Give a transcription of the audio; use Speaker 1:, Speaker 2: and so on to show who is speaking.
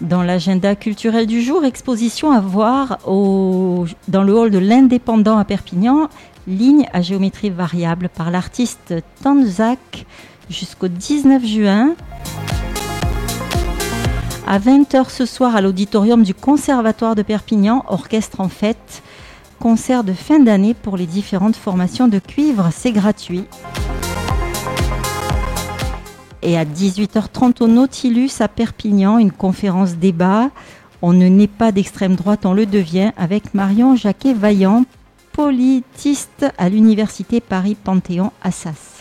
Speaker 1: Dans l'agenda culturel du jour, exposition à voir dans le hall de l'Indépendant à Perpignan, ligne à géométrie variable par l'artiste Tanzak jusqu'au 19 juin. À 20h ce soir à l'auditorium du Conservatoire de Perpignan, orchestre en fête, concert de fin d'année pour les différentes formations de cuivre, c'est gratuit. Et à 18h30 au Nautilus à Perpignan, une conférence débat. On ne naît pas d'extrême droite, on le devient, avec Marion Jacquet-Vaillant, politiste à l'Université Paris-Panthéon-Assas.